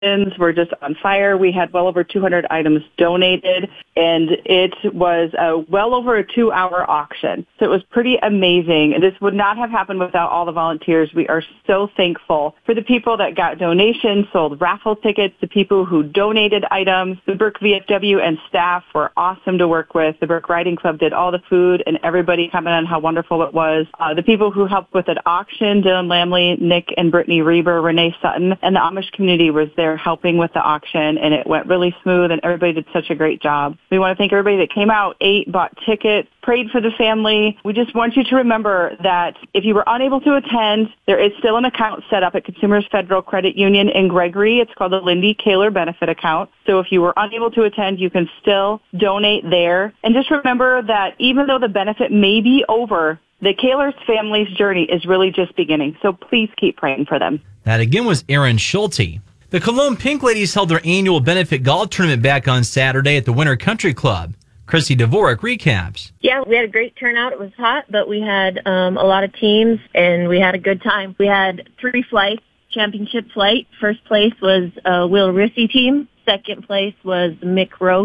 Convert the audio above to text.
were just on fire. We had well over 200 items donated, and it was well over a 2-hour auction. So it was pretty amazing. This would not have happened without all the volunteers. We are so thankful for the people that got donations, sold raffle tickets, the people who donated items. The Burke VFW and staff were awesome to work with. The Burke Riding Club did all the food, and everybody commented on how wonderful it was. The people who helped with an auction, Dylan Lamley, Nick and Brittany Reber, Renee Sutton, and the Amish community was there helping with the auction, and it went really smooth, and everybody did such a great job. We want to thank everybody that came out, ate, bought tickets, prayed for the family. We just want you to remember that if you were unable to attend, there is still an account set up at Consumers Federal Credit Union in Gregory. It's called the Lindy Kaler Benefit Account. So if you were unable to attend, you can still donate there. And just remember that even though the benefit may be over, the Kaler's family's journey is really just beginning. So please keep praying for them. That again was Erin Schulte. The Cologne Pink Ladies held their annual benefit golf tournament back on Saturday at the Winter Country Club. Chrissy Dvorak recaps. Yeah, we had a great turnout. It was hot, but we had a lot of teams, and we had a good time. We had 3 flights, championship flight. First place was Will Rissy team. Second place was Mick Rowe